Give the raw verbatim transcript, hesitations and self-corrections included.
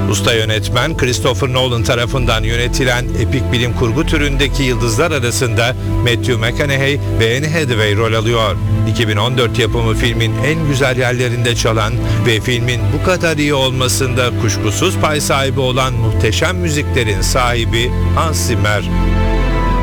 Usta yönetmen Christopher Nolan tarafından yönetilen epik bilim kurgu türündeki yıldızlar arasında Matthew McConaughey ve Anne Hathaway rol alıyor. iki bin on dört yapımı filmin en güzel yerlerinde çalan ve filmin bu kadar iyi olmasında kuşkusuz pay sahibi olan muhteşem müziklerin sahibi Hans Zimmer.